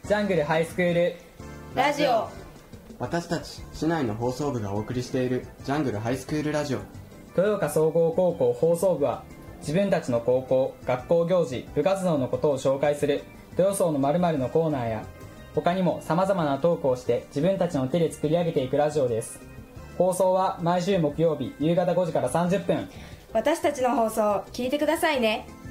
ジャングルハイスクールラジオ。 私たち市内の放送部がお送りしているジャングルハイスクールラジオ。 豊岡総合高校放送部は自分たちの高校、学校行事、部活動のことを紹介する豊荘の〇〇のコーナーや他にも様々なトークをして自分たちの手で作り上げていくラジオです。放送は毎週木曜日夕方5時から30分。 私たちの放送聞いてくださいね。